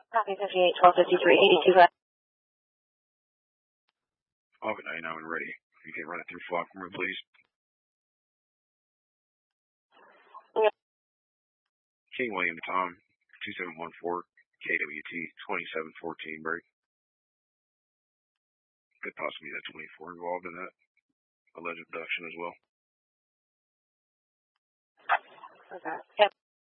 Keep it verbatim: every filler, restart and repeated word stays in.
Copy fifty-eight, twelve fifty-three, eighty-two. Falcon ninety-nine when ready. You can run it through Flock Room, please. Yep. King William Tom, two seven one four, K W T, twenty-seven fourteen break. Could possibly be that twenty-four involved in that alleged abduction as well. Okay. Yep.